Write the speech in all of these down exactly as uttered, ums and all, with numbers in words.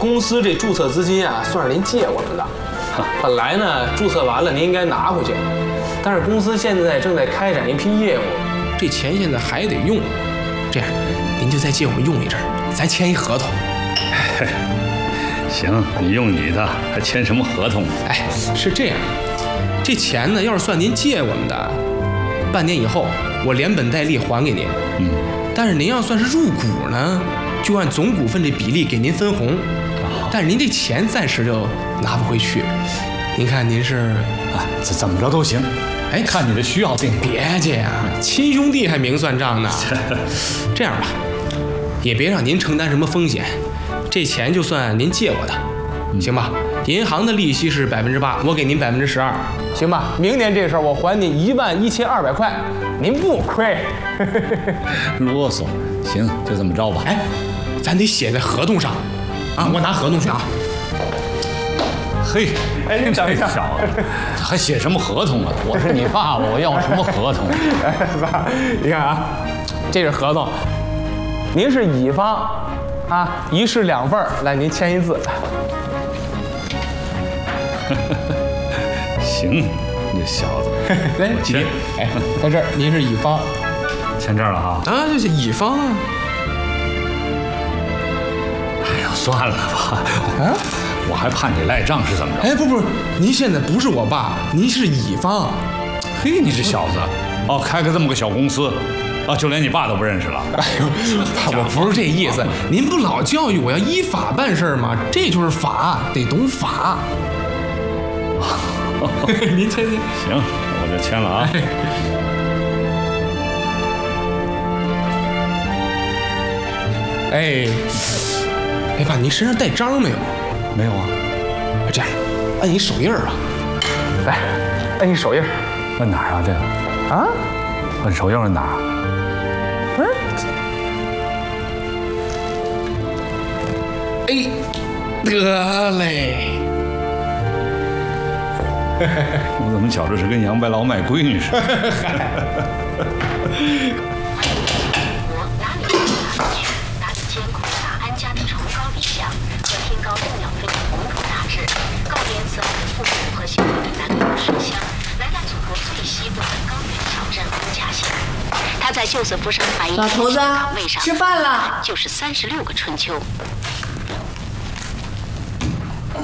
公司这注册资金啊，算是您借我们的。本来呢，注册完了您应该拿回去，但是公司现在正在开展一批业务，这钱现在还得用。这样，您就再借我们用一阵儿，咱签一合同。 行，你用你的，还签什么合同？ 哎，是这样，这钱呢，要是算您借我们的，半年以后我连本带利还给您。 嗯， 但是您要算是入股呢，就按总股份这比例给您分红。但是您这钱暂时就拿不回去，您看您是啊，怎怎么着都行，哎，看你的需要定。 别介呀，亲兄弟还明算账呢。这样吧，也别让您承担什么风险，这钱就算您借我的，行吧？银行的利息是百分之八，我给您百分之十二，行吧？明年这时候我还你一万一千二百块，您不亏。 啰嗦，行，就这么着吧。 哎，咱得写在合同上。啊，我拿合同去啊！ 嘿， 哎，您等一下， 小子，还写什么合同啊？我是你爸爸，我要什么合同？ 哎，爸，你看啊，这是合同，您是乙方，啊，一式两份，来，您签一字。 行，你这小子， 来，签。哎，在这儿，您是乙方， 签这儿了哈。 啊，这是乙方啊。 算了吧，啊，我还怕你赖账是怎么着？ 哎，不不，您现在不是我爸，您是乙方。 嘿，你这小子，哦，开个这么个小公司，啊，就连你爸都不认识了。 哎呦，爸，我不是这意思，您不老教育我要依法办事吗？这就是法，得懂法。您签签。 行，我就签了啊。 哎。哎，爸，你身上带章没有？ 没有啊。 这样，按你手印儿啊。来，按你手印儿。 按哪儿啊？这个啊？ 按手印按哪儿？ 嗯。哎，得嘞。 我怎么觉着是跟杨白劳卖闺女似的？ 他在救死扶伤白衣老头子岗位上吃饭了， 就是三十六个春秋。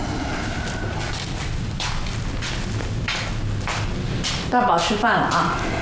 大宝吃饭了啊。